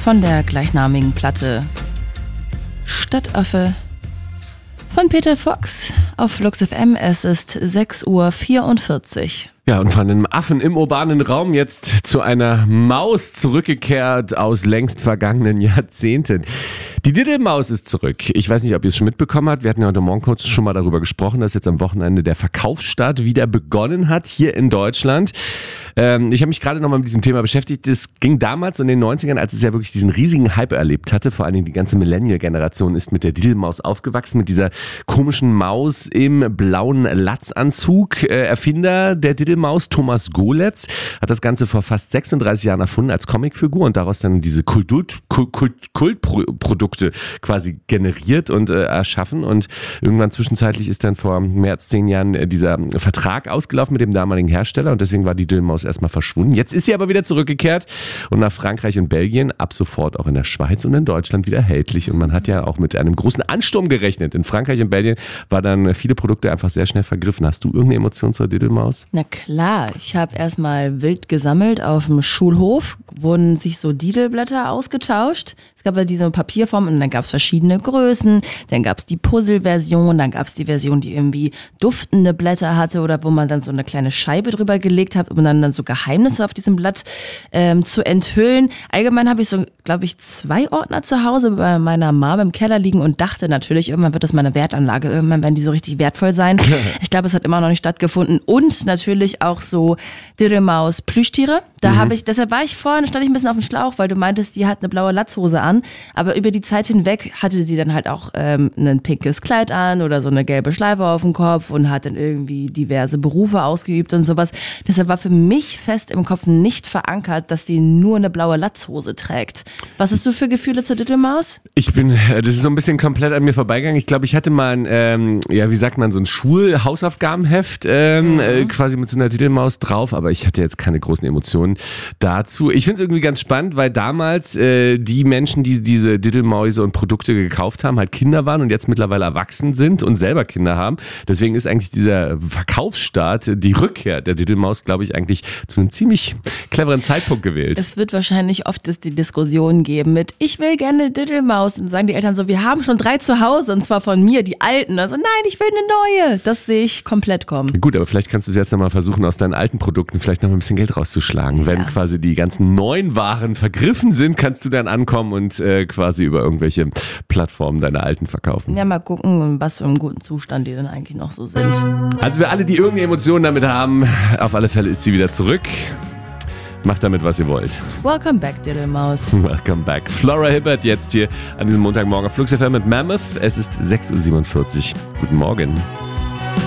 von der gleichnamigen Platte Stadtaffe von Peter Fox auf Flux FM. Es ist 6:44 Uhr. Ja, und von einem Affen im urbanen Raum jetzt zu einer Maus zurückgekehrt aus längst vergangenen Jahrzehnten. Die Diddelmaus ist zurück. Ich weiß nicht, ob ihr es schon mitbekommen habt. Wir hatten ja heute Morgen kurz schon mal darüber gesprochen, dass jetzt am Wochenende der Verkaufsstart wieder begonnen hat hier in Deutschland. Ich habe mich gerade nochmal mit diesem Thema beschäftigt. Das ging damals in den 90ern, als es ja wirklich diesen riesigen Hype erlebt hatte. Vor allen Dingen die ganze Millennial-Generation ist mit der Diddelmaus aufgewachsen, mit dieser komischen Maus im blauen Latzanzug. Erfinder der Diddelmaus, Thomas Golitz, hat das Ganze vor fast 36 Jahren erfunden als Comicfigur und daraus dann diese Kultprodukte quasi generiert und erschaffen. Und irgendwann zwischenzeitlich ist dann vor mehr als 10 Jahren dieser Vertrag ausgelaufen mit dem damaligen Hersteller und deswegen war die Diddelmaus erstmal verschwunden. Jetzt ist sie aber wieder zurückgekehrt und nach Frankreich und Belgien ab sofort auch in der Schweiz und in Deutschland wieder erhältlich. Und man hat ja auch mit einem großen Ansturm gerechnet. In Frankreich und Belgien war dann viele Produkte einfach sehr schnell vergriffen. Hast du irgendeine Emotion zur Diddelmaus? Na klar, ich habe erstmal wild gesammelt auf dem Schulhof, wurden sich so Didelblätter ausgetauscht. Es gab ja diese Papierform und dann gab es verschiedene Größen, dann gab es die Puzzle-Version, dann gab es die Version, die irgendwie duftende Blätter hatte oder wo man dann so eine kleine Scheibe drüber gelegt hat, um dann so Geheimnisse auf diesem Blatt zu enthüllen. Allgemein habe ich so, glaube ich, 2 Ordner zu Hause bei meiner Mom im Keller liegen und dachte natürlich, irgendwann wird das meine Wertanlage, irgendwann werden die so richtig wertvoll sein. Ich glaube, es hat immer noch nicht stattgefunden und natürlich auch so Diddelmaus Plüschtiere. Deshalb war ich vorhin, stand ich ein bisschen auf dem Schlauch, weil du meintest, die hat eine blaue Latzhose an, aber über die Zeit hinweg hatte sie dann halt auch ein pinkes Kleid an oder so eine gelbe Schleife auf dem Kopf und hat dann irgendwie diverse Berufe ausgeübt und sowas. Deshalb war für mich fest im Kopf nicht verankert, dass sie nur eine blaue Latzhose trägt. Was hast du für Gefühle zur Diddelmaus? Das ist so ein bisschen komplett an mir vorbeigegangen. Ich glaube, ich hatte mal ein, so ein Schulhausaufgabenheft quasi mit so einer Diddelmaus drauf, aber ich hatte jetzt keine großen Emotionen dazu. Ich finde es irgendwie ganz spannend, weil damals die Menschen, die diese Diddelmäuse und Produkte gekauft haben, halt Kinder waren und jetzt mittlerweile erwachsen sind und selber Kinder haben. Deswegen ist eigentlich dieser Verkaufsstart, die Rückkehr der Diddelmaus, glaube ich, eigentlich zu einem ziemlich cleveren Zeitpunkt gewählt. Es wird wahrscheinlich oft die Diskussion geben mit, ich will gerne eine Diddelmaus. Und dann sagen die Eltern so, wir haben schon 3 zu Hause und zwar von mir, die alten. Also nein, ich will eine neue. Das sehe ich komplett kommen. Gut, aber vielleicht kannst du es jetzt nochmal versuchen, aus deinen alten Produkten vielleicht noch ein bisschen Geld rauszuschlagen. Ja. Wenn quasi die ganzen neuen Waren vergriffen sind, kannst du dann ankommen und quasi über irgendwelche Plattformen deine alten verkaufen. Ja, mal gucken, was für einen guten Zustand die denn eigentlich noch so sind. Also für alle, die irgendeine Emotionen damit haben, auf alle Fälle ist sie wieder zurück. Macht damit, was ihr wollt. Welcome back, Diddelmaus. Welcome back. Flora Hibbert jetzt hier an diesem Montagmorgen auf Flux FM mit Mammoth. Es ist 6:47 Uhr. Guten Morgen.